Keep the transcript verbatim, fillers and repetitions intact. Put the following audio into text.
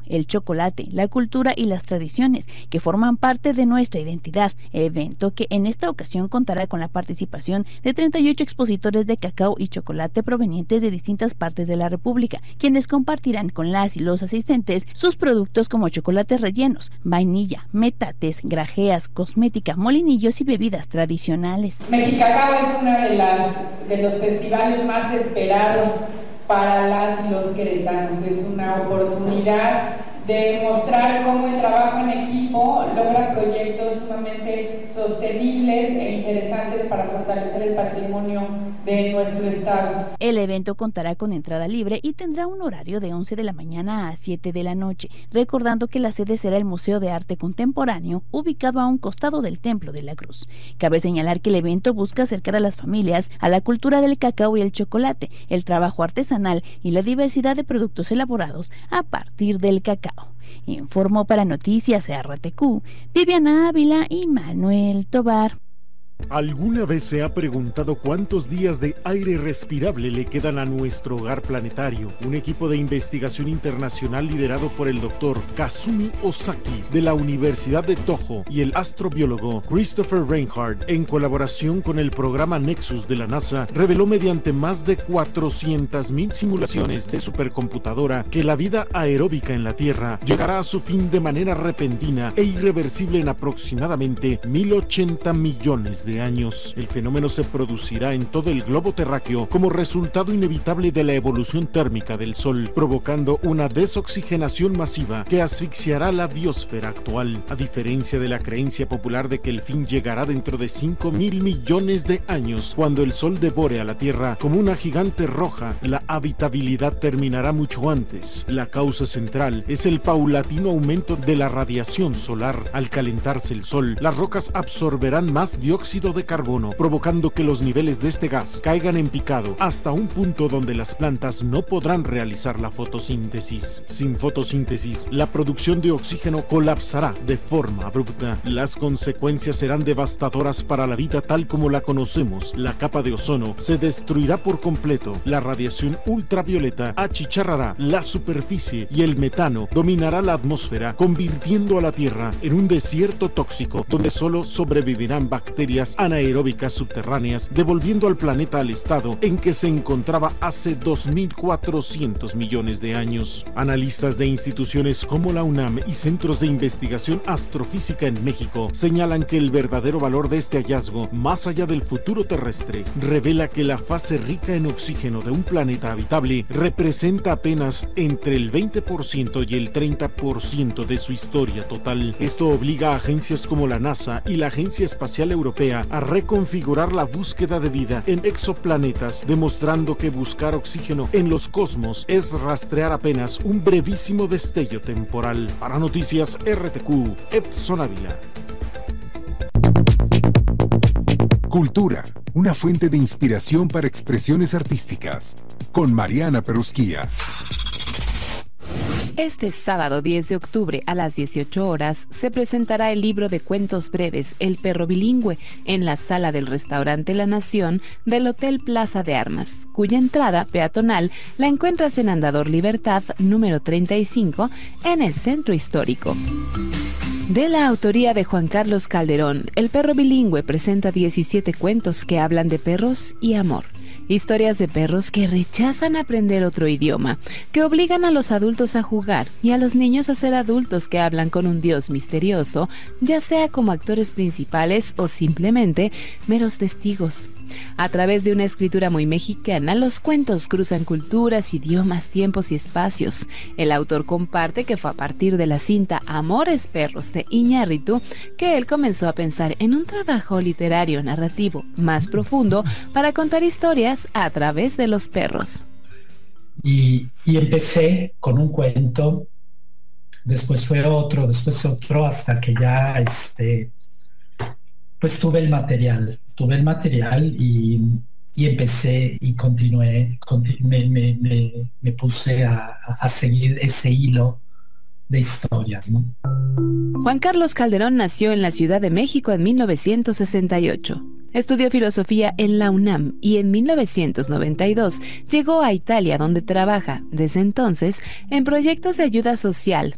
el chocolate, la cultura y las tradiciones que forman parte de nuestra identidad, evento que en esta ocasión contará con la participación de treinta y ocho expositores de cacao y chocolate provenientes de distintas partes de la República, quienes compartirán con las y los asistentes sus productos como chocolates rellenos, vainilla, metates, grajeas, cosmética, molinillos y bebidas tradicionales. Mexicacao es uno de, las, de los festivales más esperados para las y los queretanos. Es una oportunidad de mostrar cómo el trabajo en equipo logra proyectos sumamente sostenibles e interesantes para fortalecer el patrimonio de nuestro estado. El evento contará con entrada libre y tendrá un horario de once de la mañana a siete de la noche, recordando que la sede será el Museo de Arte Contemporáneo, ubicado a un costado del Templo de la Cruz. Cabe señalar que el evento busca acercar a las familias a la cultura del cacao y el chocolate, el trabajo artesanal y la diversidad de productos elaborados a partir del cacao. Informó para Noticias R T Q, Viviana Ávila y Manuel Tobar. ¿Alguna vez se ha preguntado cuántos días de aire respirable le quedan a nuestro hogar planetario? Un equipo de investigación internacional liderado por el doctor Kazumi Ozaki de la Universidad de Tohoku y el astrobiólogo Christopher Reinhardt, en colaboración con el programa Nexus de la NASA, reveló mediante más de cuatrocientas mil simulaciones de supercomputadora que la vida aeróbica en la Tierra llegará a su fin de manera repentina e irreversible en aproximadamente mil ochenta millones de de años. El fenómeno se producirá en todo el globo terráqueo como resultado inevitable de la evolución térmica del Sol, provocando una desoxigenación masiva que asfixiará la biosfera actual. A diferencia de la creencia popular de que el fin llegará dentro de cinco mil millones de años, cuando el Sol devore a la Tierra como una gigante roja, la habitabilidad terminará mucho antes. La causa central es el paulatino aumento de la radiación solar. Al calentarse el Sol, las rocas absorberán más dióxido de carbono, provocando que los niveles de este gas caigan en picado hasta un punto donde las plantas no podrán realizar la fotosíntesis. Sin fotosíntesis, la producción de oxígeno colapsará de forma abrupta. Las consecuencias serán devastadoras para la vida tal como la conocemos. La capa de ozono se destruirá por completo. La radiación ultravioleta achicharrará la superficie y el metano dominará la atmósfera, convirtiendo a la Tierra en un desierto tóxico donde solo sobrevivirán bacterias anaeróbicas subterráneas, devolviendo al planeta al estado en que se encontraba hace dos mil cuatrocientos millones de años. Analistas de instituciones como la UNAM y centros de investigación astrofísica en México señalan que el verdadero valor de este hallazgo, más allá del futuro terrestre, revela que la fase rica en oxígeno de un planeta habitable representa apenas entre el veinte por ciento y el treinta por ciento de su historia total. Esto obliga a agencias como la NASA y la Agencia Espacial Europea a reconfigurar la búsqueda de vida en exoplanetas, demostrando que buscar oxígeno en los cosmos es rastrear apenas un brevísimo destello temporal. Para Noticias R T Q, Edson Ávila. Cultura, una fuente de inspiración para expresiones artísticas, con Mariana Perusquía. Este sábado diez de octubre a las dieciocho horas se presentará el libro de cuentos breves El Perro Bilingüe en la sala del restaurante La Nación del Hotel Plaza de Armas, cuya entrada peatonal la encuentras en Andador Libertad número treinta y cinco en el centro histórico. De la autoría de Juan Carlos Calderón, El Perro Bilingüe presenta diecisiete cuentos que hablan de perros y amor. Historias de perros que rechazan aprender otro idioma, que obligan a los adultos a jugar y a los niños a ser adultos que hablan con un dios misterioso, ya sea como actores principales o simplemente meros testigos. A través de una escritura muy mexicana, los cuentos cruzan culturas, idiomas, tiempos y espacios. El autor comparte que fue a partir de la cinta Amores Perros de Iñárritu que él comenzó a pensar en un trabajo literario narrativo más profundo para contar historias a través de los perros. Y, y empecé con un cuento, después fue otro, después otro, hasta que ya este, pues tuve el material. Tuve el material y, y empecé y continué, continu, me, me, me, me puse a, a seguir ese hilo de historias, ¿no? Juan Carlos Calderón nació en la Ciudad de México en mil novecientos sesenta y ocho. Estudió filosofía en la UNAM y en mil novecientos noventa y dos llegó a Italia, donde trabaja desde entonces en proyectos de ayuda social